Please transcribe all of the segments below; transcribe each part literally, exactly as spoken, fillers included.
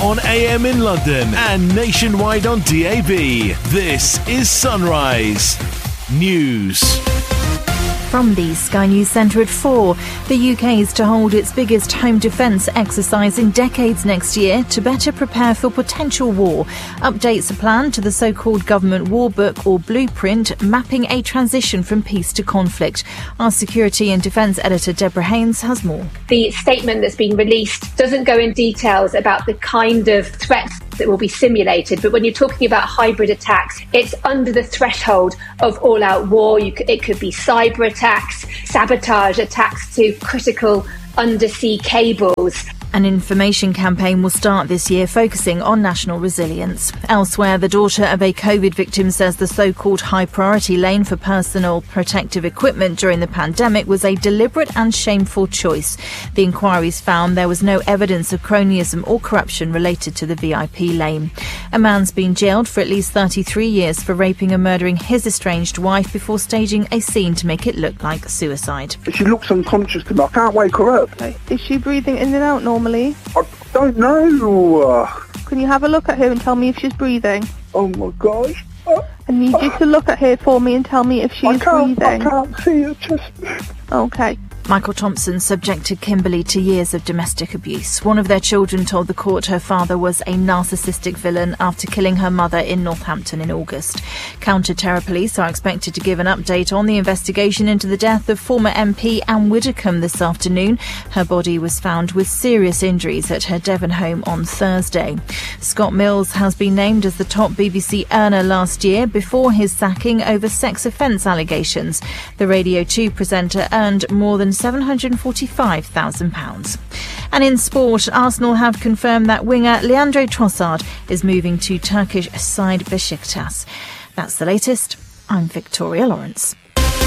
on A M in London and nationwide on D A B. This is Sunrise News. From the Sky News Centre at four, the U K is to hold its biggest home defence exercise in decades next year to better prepare for potential war. Updates are planned to the so-called Government War Book or Blueprint, mapping a transition from peace to conflict. Our Security and Defence Editor Deborah Haynes has more. The statement that's been released doesn't go in details about the kind of threats that will be simulated, but when you're talking about hybrid attacks, it's under the threshold of all-out war. You could, it could be cyber attacks, sabotage attacks to critical undersea cables. An information campaign will start this year focusing on national resilience. Elsewhere, the daughter of a COVID victim says the so-called high priority lane for personal protective equipment during the pandemic was a deliberate and shameful choice. The inquiries found there was no evidence of cronyism or corruption related to the V I P lane. A man's been jailed for at least thirty-three years for raping and murdering his estranged wife before staging a scene to make it look like suicide. She looks unconscious to me. I can't wake her up. Is she breathing in and out normally? I don't know. Can you have a look at her and tell me if she's breathing? Oh my gosh. I need you to look at her for me and tell me if she's I can't, breathing. I can't see her chest. Okay. Michael Thompson subjected Kimberly to years of domestic abuse. One of their children told the court her father was a narcissistic villain after killing her mother in Northampton in August. Counter-terror police are expected to give an update on the investigation into the death of former M P Anne Widdecombe this afternoon. Her body was found with serious injuries at her Devon home on Thursday. Scott Mills has been named as the top B B C earner last year before his sacking over sex offence allegations. The Radio two presenter earned more than seven hundred forty-five thousand pounds. And in sport, Arsenal have confirmed that winger Leandro Trossard is moving to Turkish side Besiktas. That's the latest. I'm Victoria Lawrence.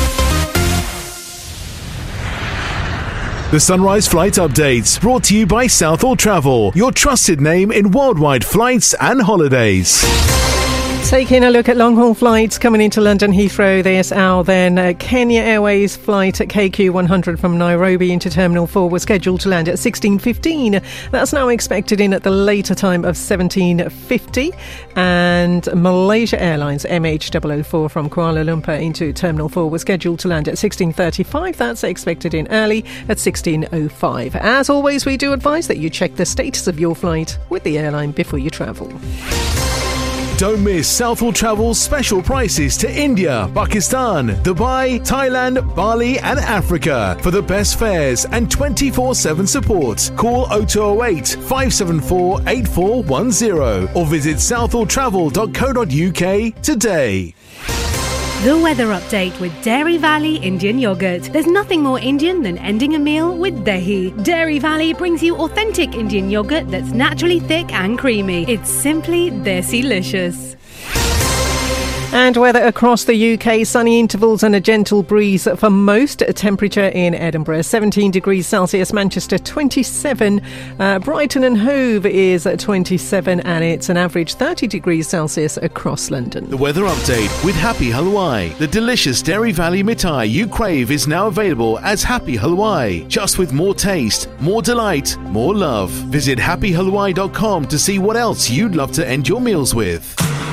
The Sunrise Flight Updates, brought to you by Southall Travel, your trusted name in worldwide flights and holidays. Taking a look at long-haul flights coming into London Heathrow this hour then. Uh, Kenya Airways flight at K Q one hundred from Nairobi into Terminal four was scheduled to land at sixteen fifteen. That's now expected in at the later time of seventeen fifty. And Malaysia Airlines M H double oh four from Kuala Lumpur into Terminal four was scheduled to land at sixteen thirty-five. That's expected in early at sixteen oh five. As always, we do advise that you check the status of your flight with the airline before you travel. Don't miss Southall Travel's special prices to India, Pakistan, Dubai, Thailand, Bali and Africa. For the best fares and twenty-four seven support, call oh two oh eight, five seven four, eight four one oh or visit southall travel dot co dot uk today. The weather update with Dairy Valley Indian Yogurt. There's nothing more Indian than ending a meal with dahi. Dairy Valley brings you authentic Indian yogurt that's naturally thick and creamy. It's simply desi-licious. And weather across the U K, sunny intervals and a gentle breeze for most. Temperature in Edinburgh, seventeen degrees Celsius, Manchester twenty-seven, uh, Brighton and Hove is at twenty-seven, and it's an average thirty degrees Celsius across London. The weather update with Happy Halwai. The delicious Dairy Valley mithai you crave is now available as Happy Halwai, just with more taste, more delight, more love. Visit happy halwai dot com to see what else you'd love to end your meals with.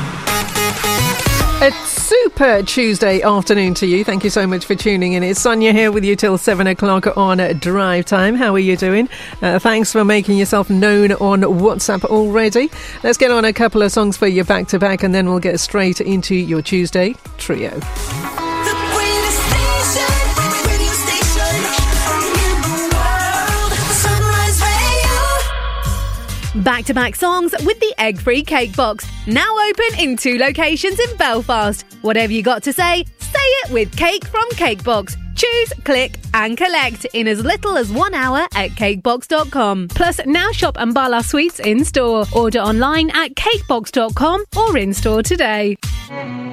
A super Tuesday afternoon to you. Thank you so much for tuning in. It's Sonia here with you till seven o'clock on Drive Time. How are you doing? Uh, thanks for making yourself known on WhatsApp already. Let's get on a couple of songs for you back to back, and then we'll get straight into your Tuesday trio. Back-to-back songs with the egg-free cake box. Now open in two locations in Belfast. Whatever you got to say, say it with Cake from Cakebox. Choose, click and collect in as little as one hour at cakebox dot com. Plus, now shop Ambala Sweets in store. Order online at cakebox dot com or in store today.